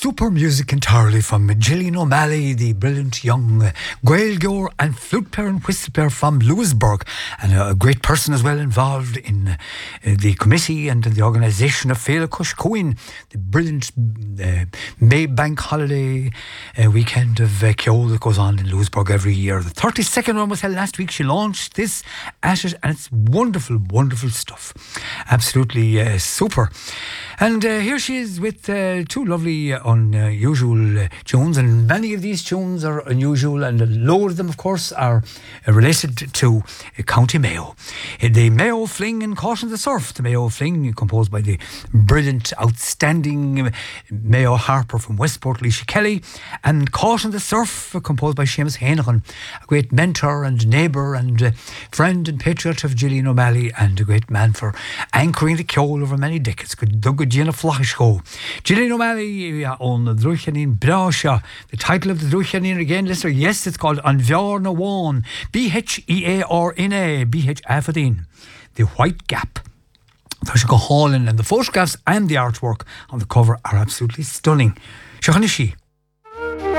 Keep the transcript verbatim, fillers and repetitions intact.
Super music entirely from Gillian O'Malley, the brilliant young uh, Gaeilgeoir and flute player and whistle player from Lewisburg, and a, a great person as well involved in uh, the committee and in the organisation of Féile Cush Coin, the brilliant uh, May Bank holiday uh, weekend of uh, Ceol that goes on in Lewisburg every year. The thirty-second one was held last week. She launched this at it, and it's wonderful, wonderful stuff. Absolutely uh, super. And uh, here she is with uh, two lovely uh, unusual uh, tunes, and many of these tunes are unusual, and a load of them, of course, are uh, related to uh, County Mayo. Uh, the Mayo Fling and Caution the Surf. The Mayo Fling, composed by the brilliant, outstanding uh, Mayo harper from Westport, Leisha Kelly, and Caution the Surf, uh, composed by Seamus Hainahan, a great mentor and neighbour and uh, friend and patriot of Gillian O'Malley, and a great man for anchoring the Ceol over many decades. Good Doug Gina Flachishko. Gillian O'Malley uh, on the Druchanin Brasha. The title of the Druchanin again, listener, yes, it's called An Bhear na Bháin. B H E A R N A, B H Afadine. The White Gap. There's go Hall in, and the photographs and the artwork on the cover are absolutely stunning. Shahanishi.